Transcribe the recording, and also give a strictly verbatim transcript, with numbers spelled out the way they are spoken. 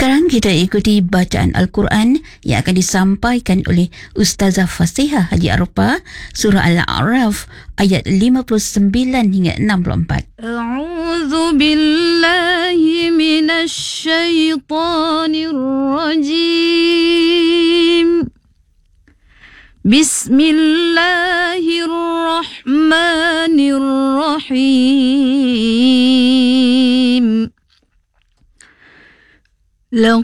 Sekarang kita ikuti bacaan Al-Quran yang akan disampaikan oleh Ustazah Fasihah Haji Arofah, surah Al-A'raf ayat lima puluh sembilan hingga enam puluh empat. A'udzu billahi minasy syaithanir rajim. Bismillahirrahmanirrahim. لقد